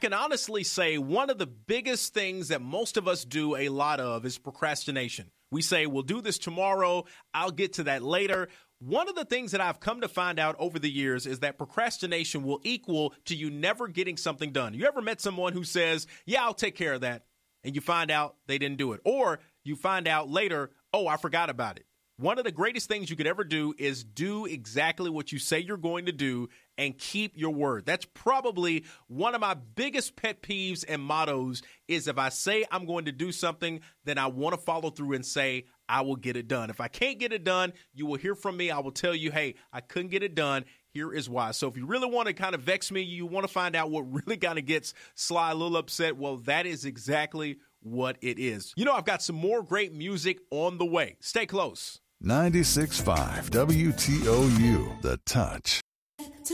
can honestly say one of the biggest things that most of us do a lot of is procrastination. We say, we'll do this tomorrow, I'll get to that later. One of the things that I've come to find out over the years is that procrastination will equal to you never getting something done. You ever met someone who says, yeah, I'll take care of that, and you find out they didn't do it? Or you find out later, oh, I forgot about it. One of the greatest things you could ever do is do exactly what you say you're going to do and keep your word. That's probably one of my biggest pet peeves and mottos is if I say I'm going to do something, then I want to follow through and say I will get it done. If I can't get it done, you will hear from me. I will tell you, hey, I couldn't get it done. Here is why. So if you really want to kind of vex me, you want to find out what really kind of gets Sly a little upset, well, that is exactly what it is. You know, I've got some more great music on the way. Stay close. 96.5 WTOU, The Touch.